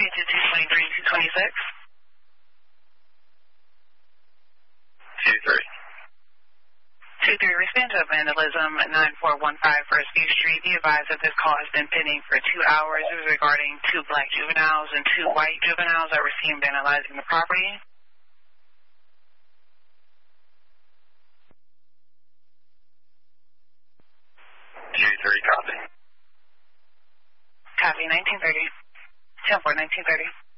to 223, 226. 2-3. 2-3, respond to vandalism at 9415 First View Street. Be advised that this call has been pending for 2 hours. This is regarding 2 black juveniles and 2 white juveniles that were seen vandalizing the property. 2-3, copy. Copy, 1930. 10-4, 1930.